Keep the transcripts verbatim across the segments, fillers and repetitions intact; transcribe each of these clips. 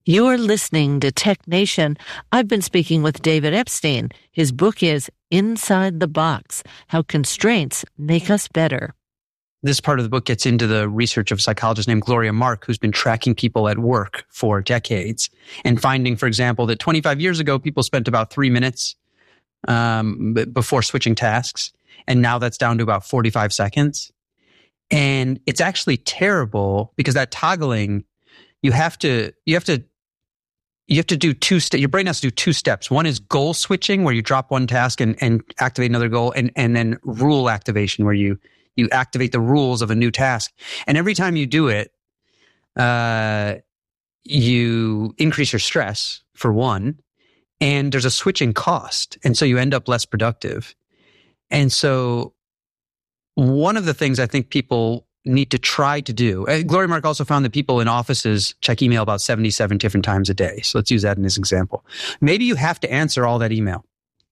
You're listening to Tech Nation. I've been speaking with David Epstein. His book is Inside the Box, How Constraints Make Us Better. This part of the book gets into the research of a psychologist named Gloria Mark, who's been tracking people at work for decades and finding, for example, that twenty-five years ago, people spent about three minutes um, before switching tasks. And now that's down to about forty-five seconds. And it's actually terrible because that toggling, you have to, you have to, You have to do two steps. Your brain has to do two steps. One is goal switching, where you drop one task and, and activate another goal, and, and then rule activation, where you, you activate the rules of a new task. And every time you do it, uh, you increase your stress, for one, and there's a switching cost. And so you end up less productive. And so one of the things I think people need to try to do. Uh, Gloria Mark also found that people in offices check email about seventy-seven different times a day. So let's use that as an example. Maybe you have to answer all that email,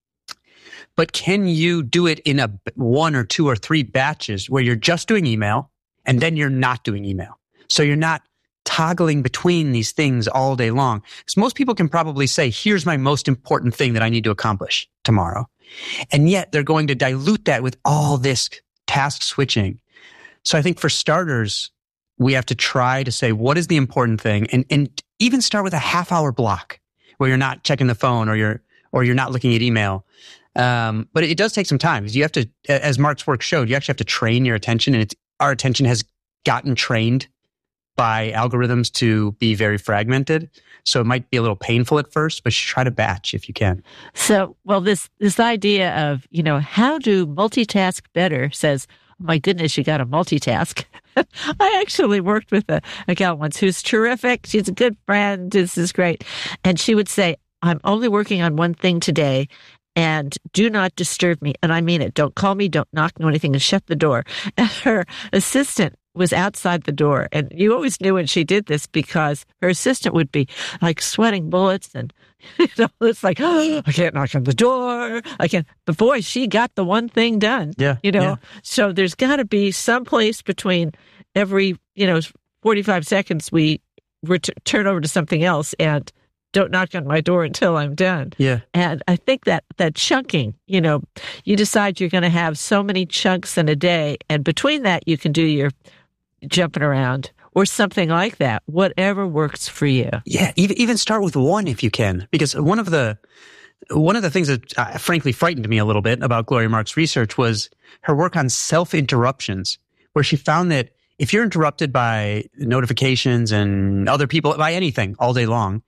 but can you do it in a one or two or three batches where you're just doing email and then you're not doing email? So you're not toggling between these things all day long. Because most people can probably say, here's my most important thing that I need to accomplish tomorrow. And yet they're going to dilute that with all this task switching. So I think for starters, we have to try to say, what is the important thing? And, and even start with a half hour block where you're not checking the phone or you're, or you're not looking at email. Um, but it does take some time because you have to, as Mark's work showed, you actually have to train your attention, and it's, our attention has gotten trained by algorithms to be very fragmented. So it might be a little painful at first, but you try to batch if you can. So, well, this, this idea of, you know, how to multitask better says, my goodness, you got to multitask. I actually worked with a, a gal once who's terrific. She's a good friend. This is great. And she would say, I'm only working on one thing today, and do not disturb me. And I mean it. Don't call me. Don't knock, no anything, and shut the door. And her assistant was outside the door. And you always knew when she did this because her assistant would be like sweating bullets, and you know, it's like, oh, I can't knock on the door. I can't. But boy, she got the one thing done. Yeah. You know, yeah. So there's got to be some place between every, you know, forty-five seconds we ret- turn over to something else and don't knock on my door until I'm done. Yeah. And I think that that chunking, you know, you decide you're going to have so many chunks in a day, and between that you can do your jumping around or something like that, whatever works for you. Yeah, even even start with one if you can, because one of the one of the things that uh, frankly frightened me a little bit about Gloria Mark's research was her work on self-interruptions, where she found that if you're interrupted by notifications and other people, by anything all day long,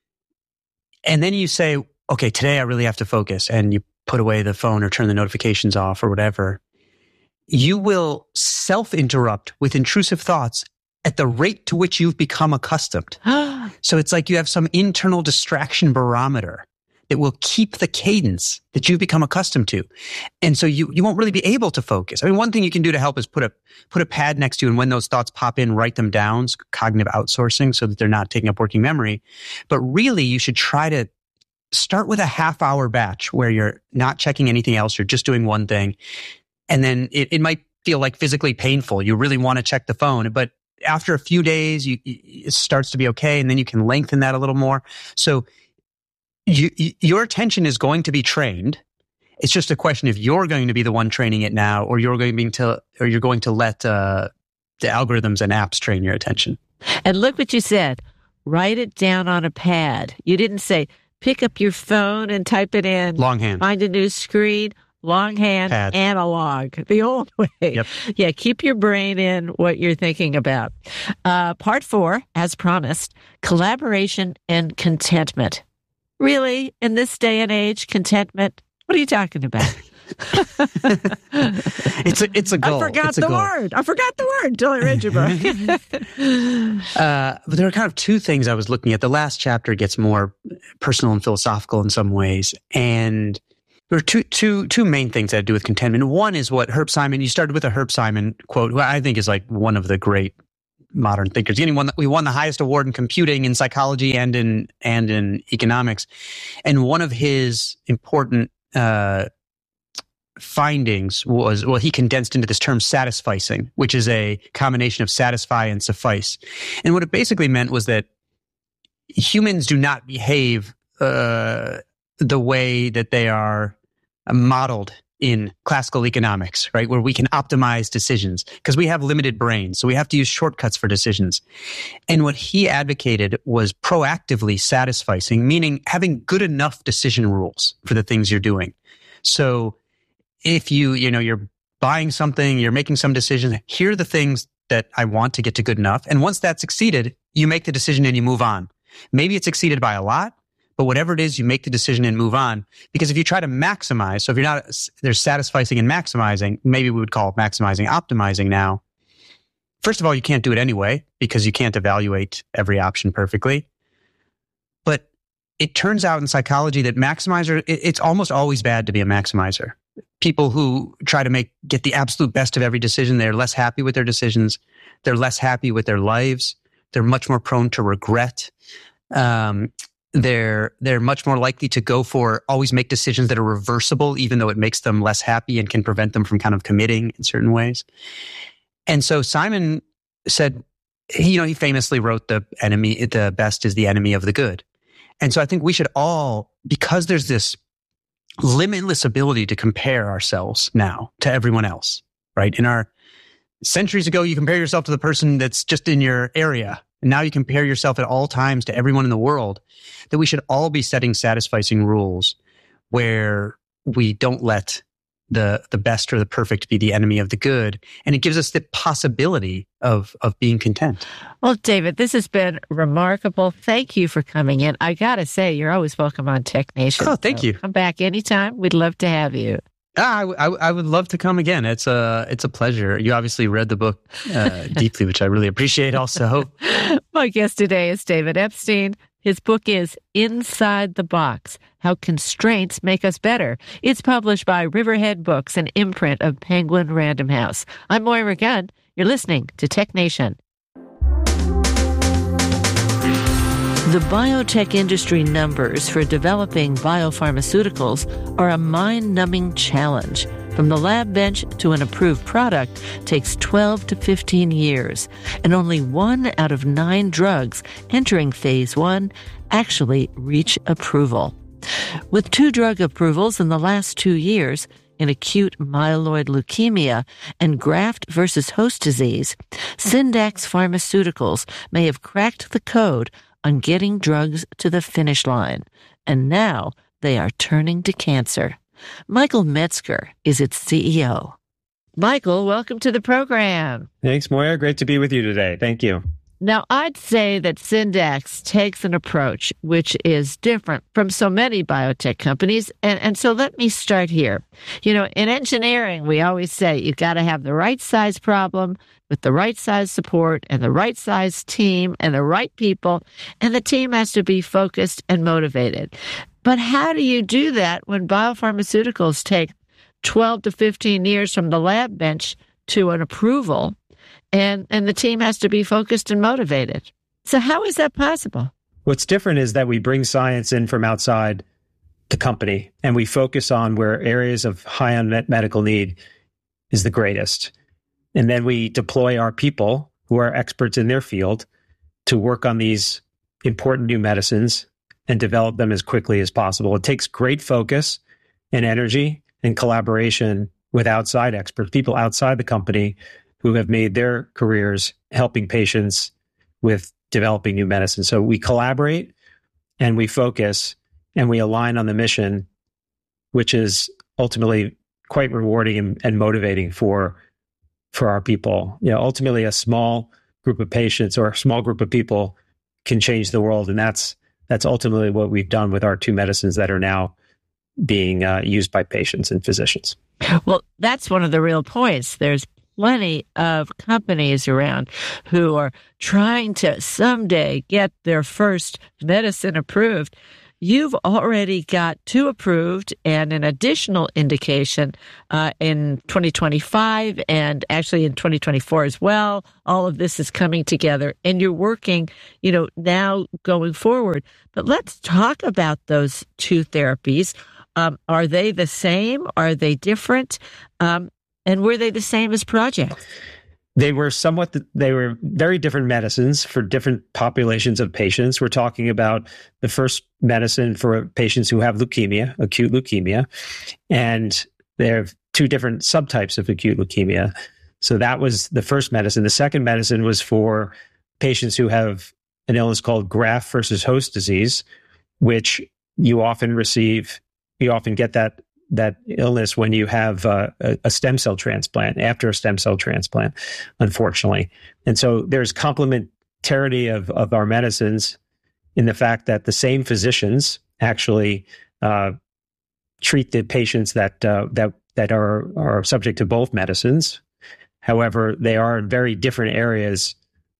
and then you say, okay, today I really have to focus, and you put away the phone or turn the notifications off or whatever, you will self-interrupt with intrusive thoughts at the rate to which you've become accustomed. So it's like you have some internal distraction barometer that will keep the cadence that you've become accustomed to. And so you, you won't really be able to focus. I mean, one thing you can do to help is put a, put a pad next to you, and when those thoughts pop in, write them down, cognitive outsourcing, so that they're not taking up working memory. But really, you should try to start with a half hour batch where you're not checking anything else. You're just doing one thing. And then it, it might feel like physically painful. You really want to check the phone, but after a few days, you, it starts to be okay. And then you can lengthen that a little more. So you, your attention is going to be trained. It's just a question if you're going to be the one training it now, or you're going to be to, or you're going to let uh, the algorithms and apps train your attention. And look what you said. Write it down on a pad. You didn't say, pick up your phone and type it in. Longhand. Find a new screen. Longhand, Pad. Analog, the old way. Yep. Yeah, keep your brain in what you're thinking about. Uh, part four, as promised, collaboration and contentment. Really, in this day and age, contentment? What are you talking about? it's a it's a goal. I forgot it's a the goal. word. I forgot the word until I read your book. uh, but there are kind of two things I was looking at. The last chapter gets more personal and philosophical in some ways, and there are two, two, two main things that have to do with contentment. One is what Herb Simon, you started with a Herb Simon quote, who I think is like one of the great modern thinkers. He won, we won the highest award in computing, in psychology, and in, and in economics. And one of his important, uh, findings was, well, he condensed into this term satisficing, which is a combination of satisfy and suffice. And what it basically meant was that humans do not behave uh, the way that they are modeled in classical economics, right? Where we can optimize decisions because we have limited brains. So we have to use shortcuts for decisions. And what he advocated was proactively satisficing, meaning having good enough decision rules for the things you're doing. So if you, you know, you're buying something, you're making some decisions, here are the things that I want to get to good enough. And once that's succeeded, you make the decision and you move on. Maybe it's exceeded by a lot, but whatever it is, you make the decision and move on. Because if you try to maximize, so if you're not, there's satisficing and maximizing, maybe we would call it maximizing, optimizing now. First of all, you can't do it anyway because you can't evaluate every option perfectly. But it turns out in psychology that maximizer, it, it's almost always bad to be a maximizer. People who try to make, get the absolute best of every decision, they're less happy with their decisions. They're less happy with their lives. They're much more prone to regret. Um, They're they're much more likely to go for always make decisions that are reversible, even though it makes them less happy and can prevent them from kind of committing in certain ways. And so Simon said, you know, he famously wrote the enemy, the best is the enemy of the good. And so I think we should all, because there's this limitless ability to compare ourselves now to everyone else, right? In our centuries ago, you compare yourself to the person that's just in your area. And now you compare yourself at all times to everyone in the world, that we should all be setting satisficing rules where we don't let the the best or the perfect be the enemy of the good. And it gives us the possibility of of being content. Well, David, this has been remarkable. Thank you for coming in. I got to say, you're always welcome on Tech Nation. Oh, thank so you. Come back anytime. We'd love to have you. Ah, I, I, I would love to come again. It's a, it's a pleasure. You obviously read the book uh, deeply, which I really appreciate also. My guest today is David Epstein. His book is Inside the Box, How Constraints Make Us Better. It's published by Riverhead Books, an imprint of Penguin Random House. I'm Moira Gunn. You're listening to Tech Nation. The biotech industry numbers for developing biopharmaceuticals are a mind-numbing challenge. From the lab bench to an approved product takes twelve to fifteen years, and only one out of nine drugs entering phase one actually reach approval. With two drug approvals in the last two years, in acute myeloid leukemia and graft versus host disease, Syndax Pharmaceuticals may have cracked the code on getting drugs to the finish line, and now they are turning to cancer. Michael Metzger is its C E O. Michael, welcome to the program. Thanks, Moira. Great to be with you today. Thank you. Now, I'd say that Syndax takes an approach which is different from so many biotech companies. And, and so let me start here. You know, in engineering, we always say you got to have the right size problem with the right size support and the right size team and the right people. And the team has to be focused and motivated. But how do you do that when biopharmaceuticals take twelve to fifteen years from the lab bench to an approval? And and the team has to be focused and motivated. So how is that possible? What's different is that we bring science in from outside the company, and we focus on where areas of high unmet medical need is the greatest. And then we deploy our people who are experts in their field to work on these important new medicines and develop them as quickly as possible. It takes great focus and energy and collaboration with outside experts, people outside the company who have made their careers helping patients with developing new medicine. So we collaborate and we focus and we align on the mission, which is ultimately quite rewarding and, and motivating for, for our people. You know, ultimately a small group of patients or a small group of people can change the world. And that's, that's ultimately what we've done with our two medicines that are now being uh, used by patients and physicians. Well, that's one of the real points. There's plenty of companies around who are trying to someday get their first medicine approved. You've already got two approved and an additional indication uh, in twenty twenty-five and actually in twenty twenty-four as well. All of this is coming together and you're working, you know, now going forward. But let's talk about those two therapies. Um, are they the same? Are they different? Um, and were they the same as projects? They were somewhat, they were very different medicines for different populations of patients. We're talking about the first medicine for patients who have leukemia, acute leukemia, and there are two different subtypes of acute leukemia. So that was the first medicine. The second medicine was for patients who have an illness called graft versus host disease, which you often receive, you often get that that illness when you have uh, a, a stem cell transplant, after a stem cell transplant, unfortunately. And so there's complementarity of, of our medicines in the fact that the same physicians actually uh, treat the patients that uh, that that are are subject to both medicines. However, they are in very different areas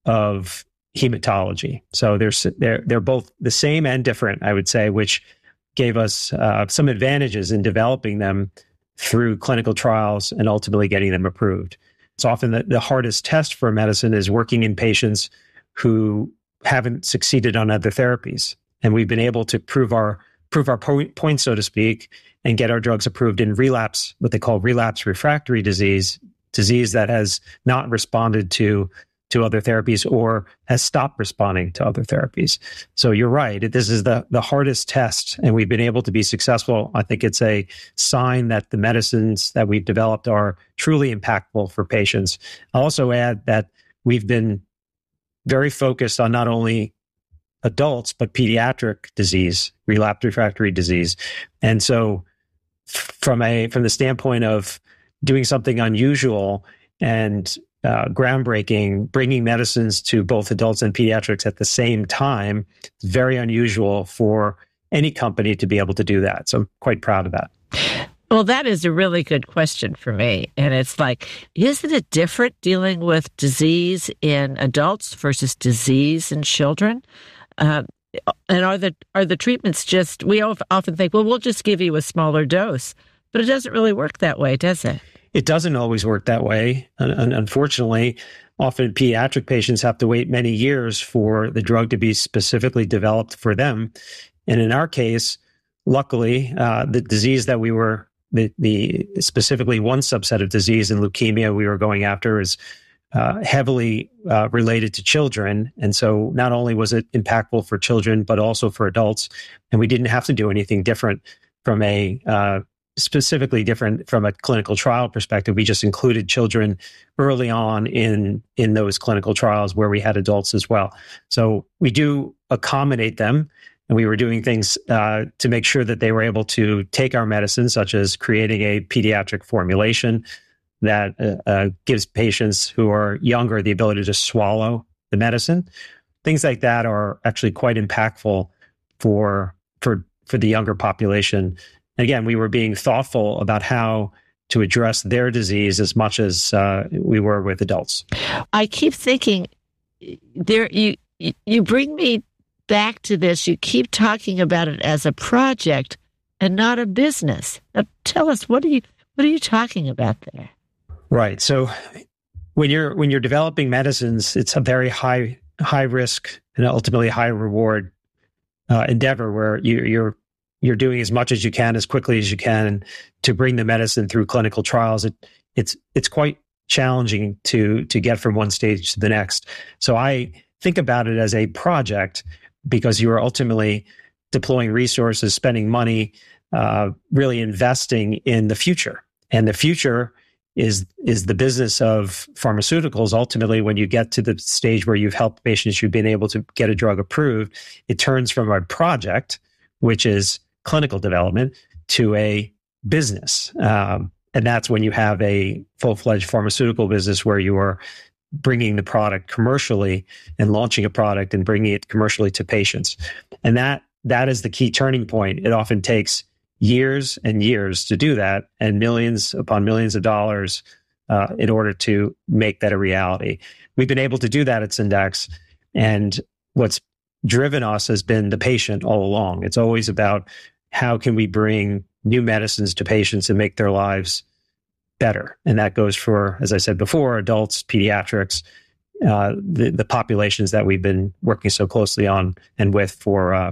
of hematology. So they're they're they're both the same and different, I would say, which gave us uh, some advantages in developing them through clinical trials and ultimately getting them approved. It's often the, the hardest test for medicine is working in patients who haven't succeeded on other therapies. And we've been able to prove our prove our point, point, so to speak, and get our drugs approved in relapse, what they call relapse refractory disease, disease that has not responded to to other therapies or has stopped responding to other therapies. So you're right. This is the, the hardest test, and we've been able to be successful. I think it's a sign that the medicines that we've developed are truly impactful for patients. I'll also add that we've been very focused on not only adults, but pediatric disease, relapse refractory disease. And so from a from the standpoint of doing something unusual and Uh, groundbreaking, bringing medicines to both adults and pediatrics at the same time, it's very unusual for any company to be able to do that. So I'm quite proud of that. Well, that is a really good question for me. And it's like, isn't it different dealing with disease in adults versus disease in children? Uh, and are the are the treatments just, we often think, well, we'll just give you a smaller dose. But it doesn't really work that way, does it? It doesn't always work that way. And unfortunately, often pediatric patients have to wait many years for the drug to be specifically developed for them. And in our case, luckily, uh, the disease that we were, the, the specifically one subset of disease in leukemia we were going after is uh, heavily uh, related to children. And so not only was it impactful for children, but also for adults. And we didn't have to do anything different from a uh, specifically different from a clinical trial perspective. We just included children early on in in those clinical trials where we had adults as well. So we do accommodate them, and we were doing things uh, to make sure that they were able to take our medicine, such as creating a pediatric formulation that uh, uh, gives patients who are younger the ability to swallow the medicine. Things like that are actually quite impactful for for for the younger population. Again, we were being thoughtful about how to address their disease as much as uh, we were with adults. I keep thinking, there you you bring me back to this. You keep talking about it as a project and not a business. Now, tell us, what are you what are you talking about there? Right. So when you're when you're developing medicines, it's a very high high risk and ultimately high reward uh, endeavor where you, you're You're doing as much as you can, as quickly as you can, to bring the medicine through clinical trials. It, it's it's quite challenging to to get from one stage to the next. So I think about it as a project because you are ultimately deploying resources, spending money, uh, really investing in the future. And the future is is the business of pharmaceuticals. Ultimately, when you get to the stage where you've helped patients, you've been able to get a drug approved, it turns from a project, which is clinical development, to a business. Um, and that's when you have a full-fledged pharmaceutical business where you are bringing the product commercially and launching a product and bringing it commercially to patients. And that that is the key turning point. It often takes years and years to do that, and millions upon millions of dollars uh, in order to make that a reality. We've been able to do that at Syndax, and what's driven us has been the patient all along. It's always about how can we bring new medicines to patients and make their lives better. And that goes for, as I said before, adults, pediatrics, uh, the, the populations that we've been working so closely on and with for uh,